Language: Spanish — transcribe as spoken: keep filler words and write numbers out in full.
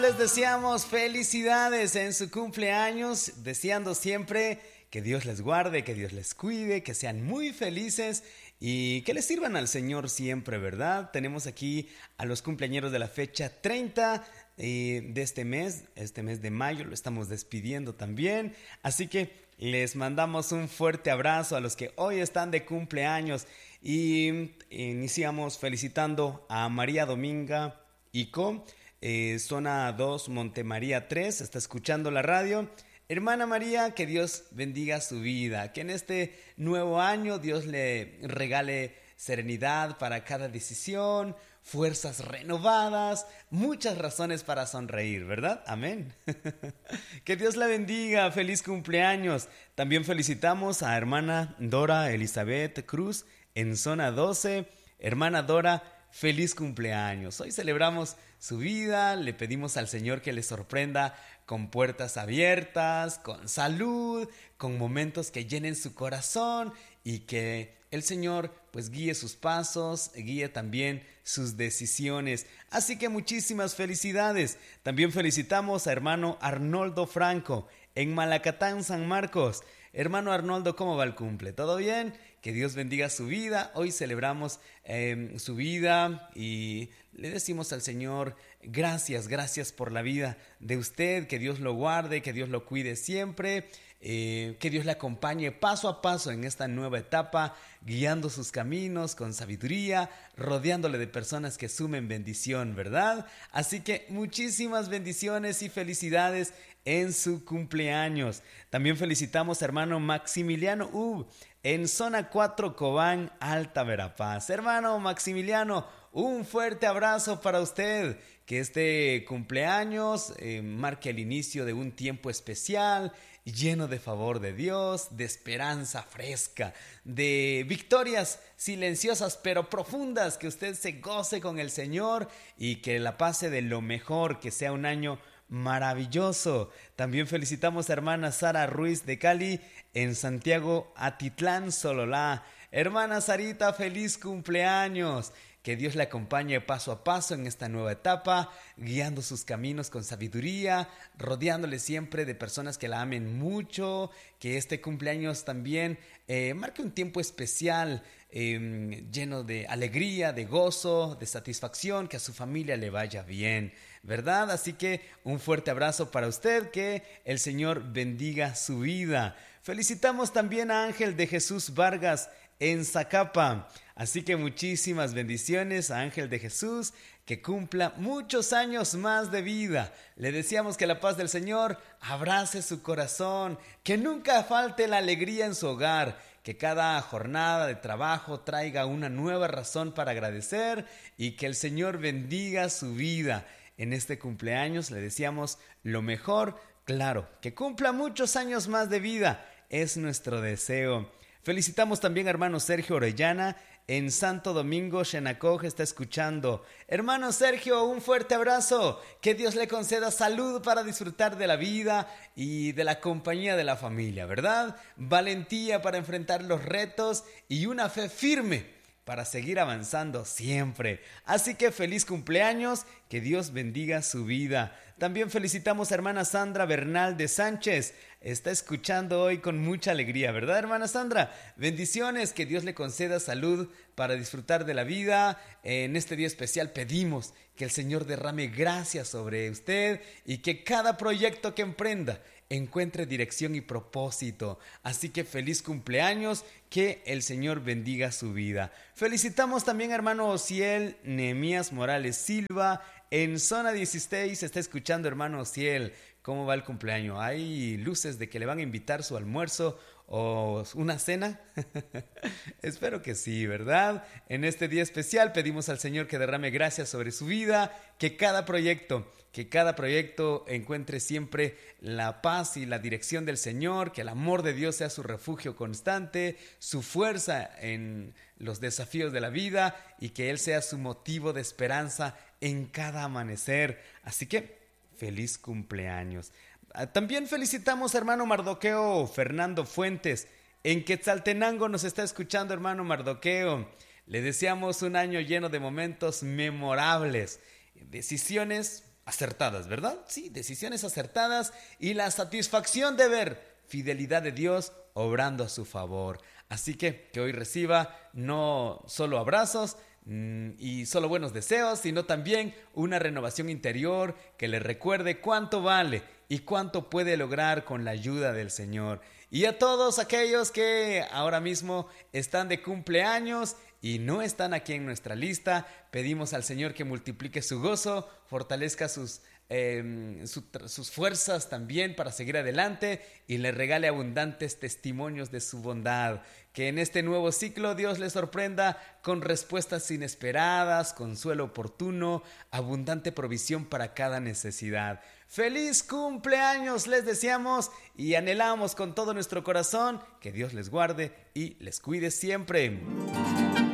Les deseamos felicidades en su cumpleaños, deseando siempre que Dios les guarde, que Dios les cuide, que sean muy felices y que les sirvan al Señor siempre, ¿verdad? Tenemos aquí a los cumpleañeros de la fecha treinta eh, de este mes, este mes de mayo, lo estamos despidiendo también, así que les mandamos un fuerte abrazo a los que hoy están de cumpleaños y iniciamos felicitando a María Dominga Ico. Eh, zona dos, Montemaría tres, está escuchando la radio. Hermana María, que Dios bendiga su vida, que en este nuevo año Dios le regale serenidad para cada decisión, fuerzas renovadas, muchas razones para sonreír, ¿verdad? Amén. Que Dios la bendiga, feliz cumpleaños. También felicitamos a hermana Dora Elizabeth Cruz en zona doce. Hermana Dora, feliz cumpleaños. Hoy celebramos su vida, le pedimos al Señor que le sorprenda con puertas abiertas, con salud, con momentos que llenen su corazón y que el Señor pues guíe sus pasos, guíe también sus decisiones. Así que muchísimas felicidades. También felicitamos a hermano Arnoldo Franco en Malacatán, San Marcos. Hermano Arnoldo, ¿cómo va el cumple? ¿Todo bien? Que Dios bendiga su vida. Hoy celebramos eh, su vida y le decimos al Señor gracias, gracias por la vida de usted. Que Dios lo guarde, que Dios lo cuide siempre. Eh, que Dios le acompañe paso a paso en esta nueva etapa, guiando sus caminos con sabiduría, rodeándole de personas que sumen bendición, ¿verdad? Así que muchísimas bendiciones y felicidades en su cumpleaños. También felicitamos a hermano Maximiliano Ub en zona cuatro, Cobán, Alta Verapaz. Hermano Maximiliano, un fuerte abrazo para usted. Que este cumpleaños eh, marque el inicio de un tiempo especial, lleno de favor de Dios, de esperanza fresca, de victorias silenciosas pero profundas, que usted se goce con el Señor y que la pase de lo mejor, que sea un año maravilloso. También felicitamos a hermana Sara Ruiz de Cali en Santiago Atitlán, Sololá. Hermana Sarita, feliz cumpleaños. Que Dios le acompañe paso a paso en esta nueva etapa, guiando sus caminos con sabiduría, rodeándole siempre de personas que la amen mucho, que este cumpleaños también eh, marque un tiempo especial, eh, lleno de alegría, de gozo, de satisfacción, que a su familia le vaya bien, ¿verdad? Así que un fuerte abrazo para usted, que el Señor bendiga su vida. Felicitamos también a Ángel de Jesús Vargas en Zacapa. Así que muchísimas bendiciones a Ángel de Jesús, que cumpla muchos años más de vida. Le deseamos que la paz del Señor abrace su corazón, que nunca falte la alegría en su hogar, que cada jornada de trabajo traiga una nueva razón para agradecer y que el Señor bendiga su vida. En este cumpleaños le deseamos lo mejor, claro, que cumpla muchos años más de vida, es nuestro deseo. Felicitamos también a hermano Sergio Orellana en Santo Domingo, Xenacoj, está escuchando. Hermano Sergio, un fuerte abrazo. Que Dios le conceda salud para disfrutar de la vida y de la compañía de la familia, ¿verdad? Valentía para enfrentar los retos y una fe firme para seguir avanzando siempre. Así que feliz cumpleaños, que Dios bendiga su vida. También felicitamos a hermana Sandra Bernal de Sánchez. Está escuchando hoy con mucha alegría, ¿verdad, hermana Sandra? Bendiciones, que Dios le conceda salud para disfrutar de la vida. En este día especial pedimos que el Señor derrame gracia sobre usted y que cada proyecto que emprenda encuentre dirección y propósito. Así que feliz cumpleaños, que el Señor bendiga su vida. Felicitamos también a hermano Ociel Nehemías Morales Silva en zona dieciséis. Está escuchando hermano Ociel. ¿Cómo va el cumpleaños? ¿Hay luces de que le van a invitar su almuerzo o una cena? Espero que sí, ¿verdad? En este día especial pedimos al Señor que derrame gracia sobre su vida, que cada proyecto, que cada proyecto encuentre siempre la paz y la dirección del Señor, que el amor de Dios sea su refugio constante, su fuerza en los desafíos de la vida y que Él sea su motivo de esperanza en cada amanecer. Así que feliz cumpleaños. También felicitamos a hermano Mardoqueo Fernando Fuentes. En Quetzaltenango nos está escuchando hermano Mardoqueo. Le deseamos un año lleno de momentos memorables, decisiones acertadas, ¿verdad? Sí, decisiones acertadas y la satisfacción de ver fidelidad de Dios obrando a su favor. Así que que hoy reciba no solo abrazos mmm, y solo buenos deseos, sino también una renovación interior que le recuerde cuánto vale y cuánto puede lograr con la ayuda del Señor. Y a todos aquellos que ahora mismo están de cumpleaños y no están aquí en nuestra lista, pedimos al Señor que multiplique su gozo, fortalezca sus, eh, su, sus fuerzas también para seguir adelante y le regale abundantes testimonios de su bondad. Que en este nuevo ciclo Dios les sorprenda con respuestas inesperadas, consuelo oportuno, abundante provisión para cada necesidad. ¡Feliz cumpleaños! Les deseamos y anhelamos con todo nuestro corazón que Dios les guarde y les cuide siempre.